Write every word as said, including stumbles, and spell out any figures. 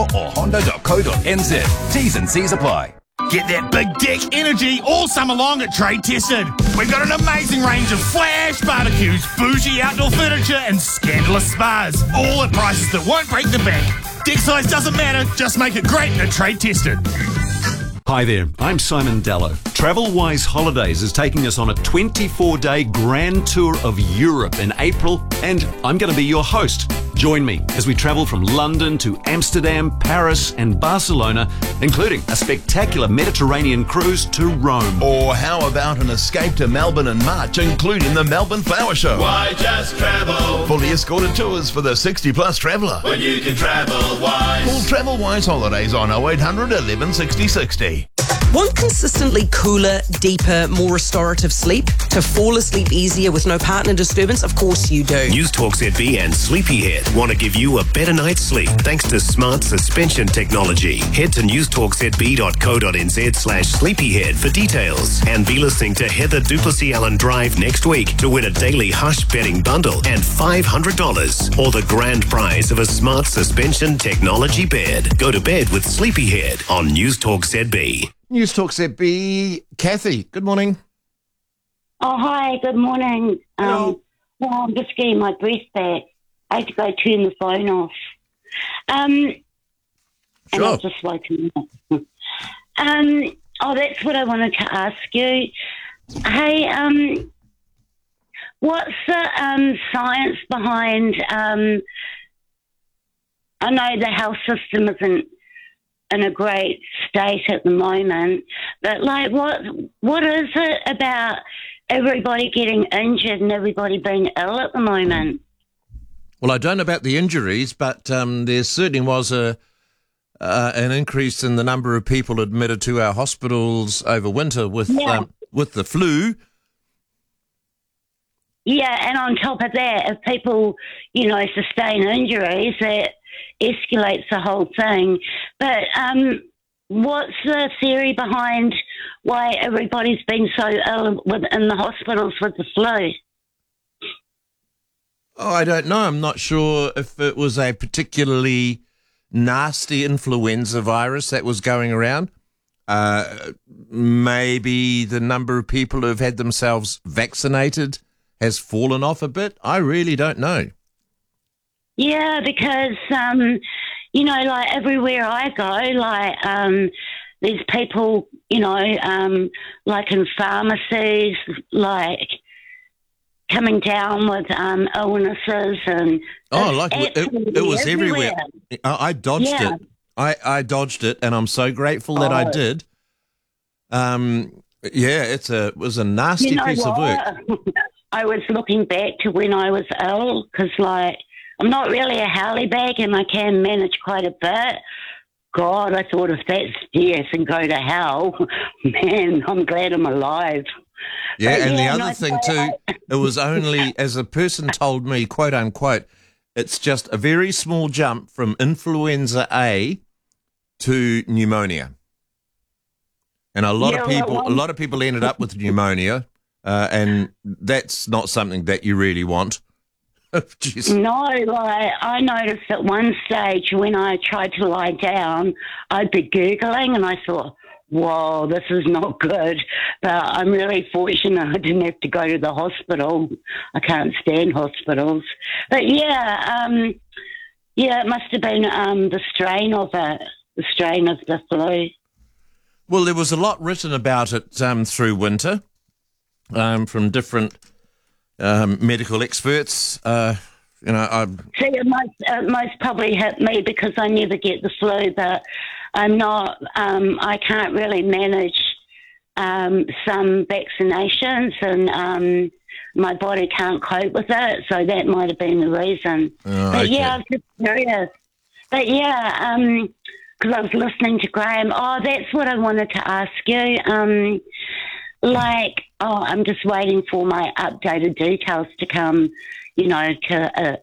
store or honda dot co dot n z. T's and C's apply. Get that big dick energy all summer long at Trade Tested. We've got an amazing range of flash barbecues, bougie outdoor furniture and scandalous spas, all at prices that won't break the bank. Dick size doesn't matter, just make it great at Trade Tested. Hi there, I'm Simon Dallow. TravelWise Holidays is taking us on a twenty-four day grand tour of Europe in April, and I'm going to be your host. Join me as we travel from London to Amsterdam, Paris and Barcelona, including a spectacular Mediterranean cruise to Rome. Or how about an escape to Melbourne in March, including the Melbourne Flower Show? Why just travel? Fully escorted tours for the sixty plus traveller. When you can travel wise. Call TravelWise Holidays on oh eight hundred eleven sixty sixty. Want consistently cooler, deeper, more restorative sleep? To fall asleep easier with no partner disturbance? Of course you do. News Talk Z B and Sleepyhead want to give you a better night's sleep thanks to smart suspension technology. Head to newstalkzb dot co dot n z slash sleepyhead for details. And be listening to Heather Duplessis Allen Drive next week to win a daily Hush betting bundle and five hundred dollars or the grand prize of a smart suspension technology bed. Go to bed with Sleepyhead on News Talk Z B. News Talk Z B. Kathy, good morning. Oh, hi, good morning. Hello. Um, well, I'm just getting my breath back. I had to go turn the phone off. Um, and Sure. I've just woken up. um, oh, that's what I wanted to ask you. Hey, um, what's the um, science behind, um, I know the health system isn't in a great state at the moment, but like what what is it about everybody getting injured and everybody being ill at the moment? Well, I don't know about the injuries, but um, there certainly was a uh, an increase in the number of people admitted to our hospitals over winter with Yeah. um, with the flu. Yeah, and on top of that, if people, you know, sustain injuries, that escalates the whole thing. But um, what's the theory behind why everybody's been so ill with, in the hospitals with the flu? Oh, I don't know. I'm not sure if it was a particularly nasty influenza virus that was going around. Uh, maybe the number of people who have had themselves vaccinated has fallen off a bit. I really don't know. Yeah, because, um, you know, like everywhere I go, like um, there's people, you know, um, like in pharmacies, like coming down with um, illnesses and... Oh, like it, it, it was everywhere. I, I dodged Yeah. it. I, I dodged it, and I'm so grateful that I Oh. did. Um, yeah, it's a it was a nasty You know piece of work. what? I was looking back to when I was ill because, like, I'm not really a howly bag and I can manage quite a bit. God, I thought if that's death and go to hell, man, I'm glad I'm alive. Yeah, But and yeah, the no, other thing so too, it was only, as a person told me, quote unquote, it's just a very small jump from influenza A to pneumonia. And a lot Yeah, of well, people, a one- lot of people ended up with pneumonia, uh, and that's not something that you really want. Jeez. No, like I noticed at one stage when I tried to lie down, I'd be gurgling and I thought, whoa, this is not good. But I'm really fortunate I didn't have to go to the hospital. I can't stand hospitals. But yeah, um, yeah, it must have been um, the strain of it, the strain of the flu. Well, there was a lot written about it um, through winter um, from different um, medical experts. Uh, you know, I See, it most, it most probably hit me because I never get the flu, but I'm not, um, I can't really manage um, some vaccinations and um, my body can't cope with it, so that might have been the reason. Oh, but okay. yeah, I was just curious. But yeah, because I was listening to Graham, oh, that's what I wanted to ask you. Um, like, oh, I'm just waiting for my updated details to come, you know, to uh,